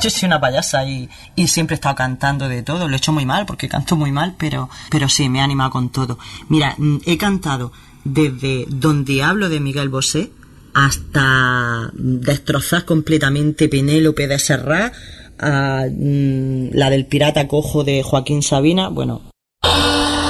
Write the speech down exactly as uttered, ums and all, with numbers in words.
Yo soy una payasa y, y siempre he estado cantando de todo. Lo he hecho muy mal porque canto muy mal, pero, pero sí, me he animado con todo. Mira, he cantado desde Donde hablo de Miguel Bosé hasta destrozar completamente Penélope de Serrat, a, mmm, la del pirata cojo de Joaquín Sabina. Bueno,